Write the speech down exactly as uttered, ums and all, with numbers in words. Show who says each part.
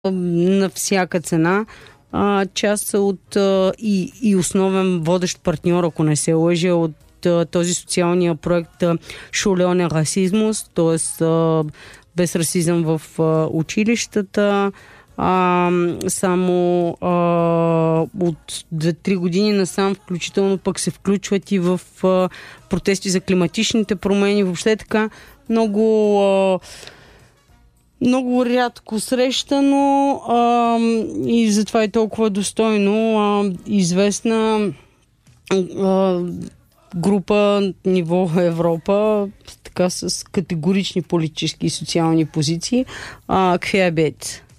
Speaker 1: на всяка цена. А, част от а, и, и основен водещ партньор, ако не се лъжа, от а, този социалния проект Шулеоне расизмус, т.е. без расизъм в а, училищата. А, само а, от две-три години насам, включително пък се включват и в а, протести за климатичните промени. Въобще така много а, много рядко срещано а, и затова е толкова достойно. А, известна а, група ниво Европа, така с категорични политически и социални позиции. А, Квебет.